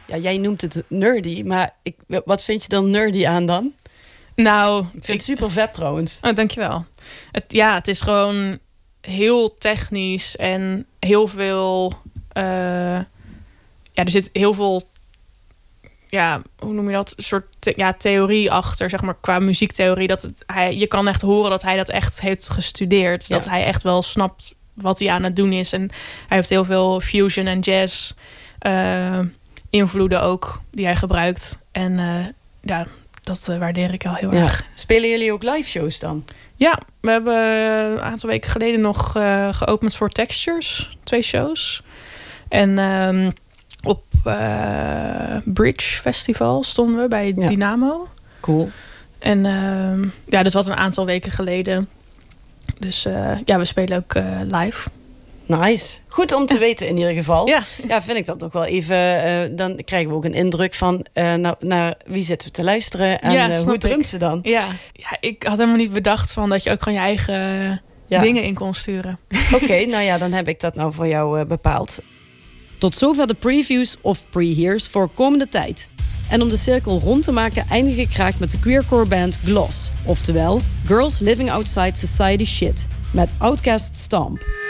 Ja, jij noemt het nerdy, maar wat vind je dan nerdy aan dan? Nou, Ik vind het super vet trouwens. Oh, dankjewel. Het is gewoon heel technisch en heel veel... er zit heel veel... Ja, hoe noem je dat? Een soort theorie achter, zeg maar, qua muziektheorie. Je kan echt horen dat hij dat echt heeft gestudeerd. Ja. Dat hij echt wel snapt wat hij aan het doen is. En hij heeft heel veel fusion en jazz invloeden ook die hij gebruikt. En dat waardeer ik al heel erg. Spelen jullie ook live shows dan? Ja, we hebben een aantal weken geleden nog geopend voor Textures. 2 shows. En op Bridge Festival stonden we bij Dynamo. Cool. En dat was een aantal weken geleden. Dus we spelen ook live. Nice. Goed om te weten in ieder geval. Ja, vind ik dat ook wel even... dan krijgen we ook een indruk van... naar wie zitten we te luisteren en hoe drumt ze dan? Ja, ik had helemaal niet bedacht van dat je ook gewoon je eigen dingen in kon sturen. Oké, dan heb ik dat nou voor jou bepaald. Tot zover de previews of pre-hears voor komende tijd. En om de cirkel rond te maken eindig ik graag met de queercore band Gloss. Oftewel, Girls Living Outside Society Shit. Met Outkast Stomp.